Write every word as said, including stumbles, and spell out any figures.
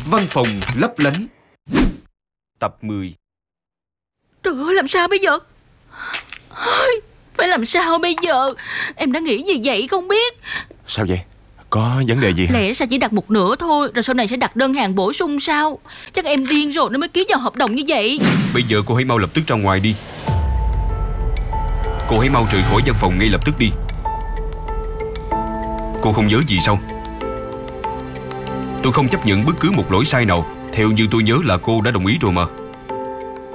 Văn phòng lấp lánh. Tập mười. Trời ơi, làm sao bây giờ? Phải làm sao bây giờ? Em đã nghĩ gì vậy không biết. Sao vậy? Có vấn đề gì hả? Lẽ sao chỉ đặt một nửa thôi, rồi sau này sẽ đặt đơn hàng bổ sung sao? Chắc em điên rồi nó mới ký vào hợp đồng như vậy. Bây giờ cô hãy mau lập tức ra ngoài đi. Cô hãy mau rời khỏi văn phòng ngay lập tức đi. Cô không nhớ gì sao? Tôi không chấp nhận bất cứ một lỗi sai nào. Theo như tôi nhớ là cô đã đồng ý rồi mà.